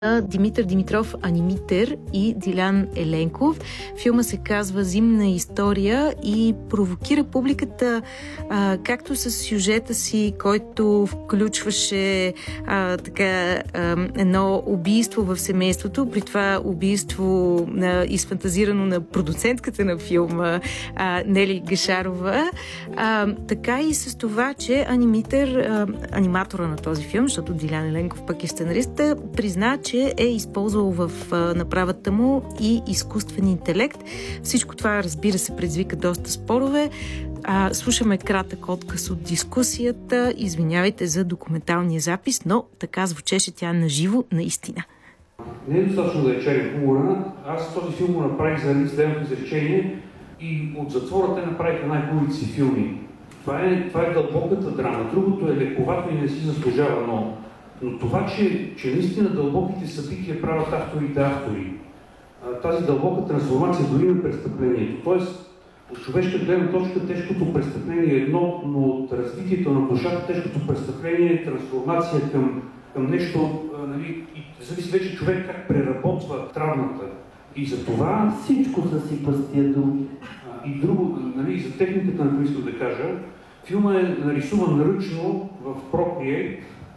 Димитър Димитров, анимитър, и Дилян Еленков. Филма се казва "Зимна история" и провокира публиката както с сюжета си, който включваше едно убийство в семейството, при това убийство изфантазирано на продуцентката на филма Нели Гашарова, така и с това, че аниматора на този филм, защото Дилян Еленков пък е сценариста, призна, че е използвал в направата му и изкуствен интелект. Всичко това, разбира се, предизвика доста спорове. Слушаме кратък отказ от дискусията. Извинявайте за документалния запис, но така звучеше тя наживо наистина. Не е достатъчно да е черен хумора. Аз този филм го направих заради следното изречение и от затвора те направиха най-хубавите си филми. Това е дълбоката драма. Другото е лековато и не си заслужава, но това, че наистина дълбоките събития правят авторите автори, тази дълбока трансформация дори на престъплението. Тоест, от човешка гледна точка тежкото престъпление е едно, но от развитието на душата тежкото престъпление е трансформация към нещо, нали, и зависи вече човек как преработва травмата. И за това всичко съсипа с тия думи. И друго, нали, за техниката, на която да кажа, филма е нарисуван ръчно в Procreate.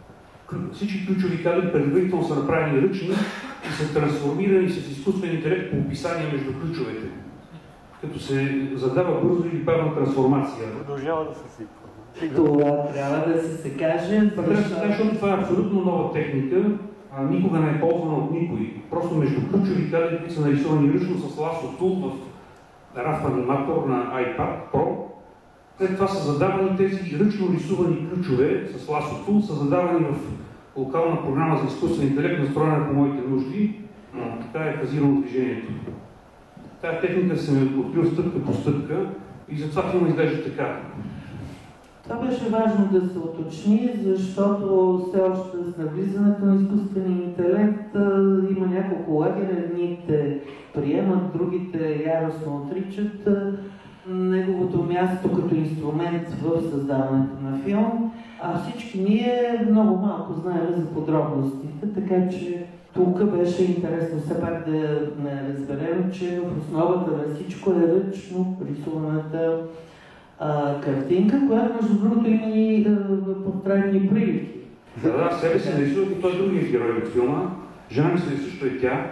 Всички ключови кадри предварително са направени ръчни и са трансформирани с изкуствен интелект по описание между ключовете. Като се задава бързо или бавна трансформация. Продължава да се сипва. Това трябва да се каже. Защото това е абсолютно нова техника, никога не е ползвана от никой. Просто между ключови кадри, които са нарисувани ръчно с Lasso Tool в RAW аниматор на iPad Pro. След това са задавани тези ръчно рисувани ключове с Lasso Tool, са задавани в локална програма за изкуствен интелект, настроена по моите нужди. Така е фазирано движението. Тая техника се ме открива стъпка по стъпка и затова филма изглежда така. Това беше важно да се уточни, защото все още с навлизането на изкуствения интелект има няколко лагера. Едните приемат, другите яростно отричат неговото място като инструмент в създаването на филм, а всички ние много малко знаем за подробностите, така че тук беше интересно все пак да разберем, че в основата на всичко е ръчно рисуваната картинка, която между другото има и портретни прилики. Да, себе се нарисува и той е другият герой от филма. Жена ми се също е тя.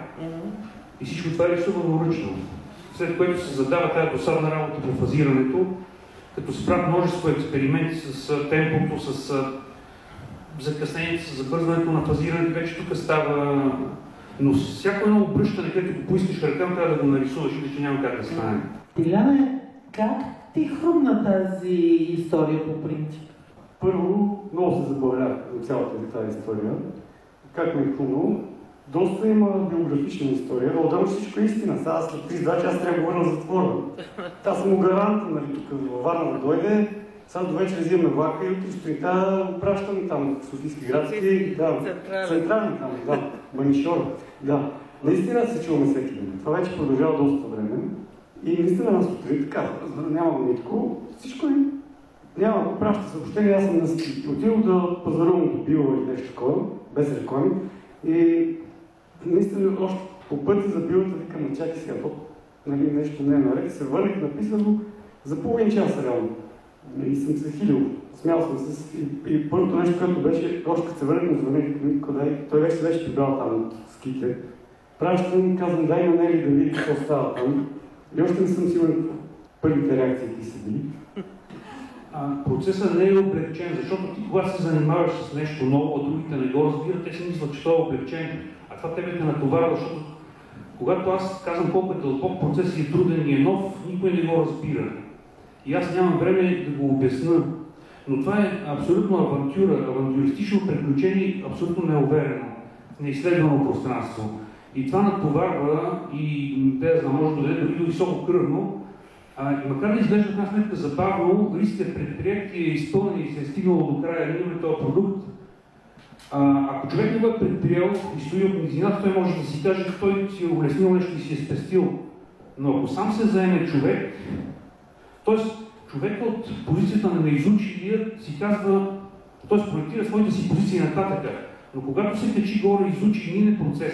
И всичко това е рисувано ръчно. След което се задава тази досадна работа по фазирането, като се правят множество експерименти с темпото, с закъснението, с забързването на фазирането. Вече тук става... Но всяко едно обръщане, където го поискаш ръкам, трябва да го нарисуваш, иначе няма как да стане. Диляне, как ти хрумна тази история по принцип? Първо, много се забавлях от цялата тази история. Как ми е хрумнало? Доста има биографична история, но отделно всичко е истина. Сега след 32 часа трябва да го върна в затвора. Аз съм му гарант, нали, тук във Варна да дойде. Сега до вечер взимаме влака и утре сутринта пращам там в Софийски градски. Да, централни там, да, Манишор. Да. Наистина се чуваме всеки ден. Това вече продължава доста време. И наистина на сутрин така, нямам нитко. Всичко е. Няма, праща съобщение, аз съм отидал да пазарувам до Било или нещо такова, без реклами. И наистина още по пъти за билата викам, чакай сега, нали, нещо не е наред. Се върнах, написах го за половин час реално. И съм се хилил, смял съм се. И първото нещо, което беше, още като се върнах, звъних Николай, той вече беше прибрал там от ските. Пращам, казвам, дай на Нели да види какво става там. И още не съм сигурен първите реакции какви са били. Процесът не е облегчен, защото ти когато се занимаваш с нещо ново, а другите не го разбират, те си мислят, че това е облегчен. А това тебе те натоварва, защото когато аз казвам колко е дълбок процес и е труден и е нов, никой не го разбира. И аз нямам време да го обясна. Но това е абсолютно авантюра, авантюристично приключение, абсолютно неуверено, неизследвано пространство. И това натоварва и да може да даде дори до високо кръвно. И макар да изглежда в една сметка забавно, рискът предприятие е изпълнен и се е стигнало до края, да имаме този продукт. Ако човек не го е предприел и стои от низината, той може да си каже, че той си е улеснил нещо и си е спестил. Но ако сам се заеме човек, т.е. човек от позицията на неизучилия си казва, т.е. проектира своите си позиции нататък. Но когато се качи горе, изучи, мине процес,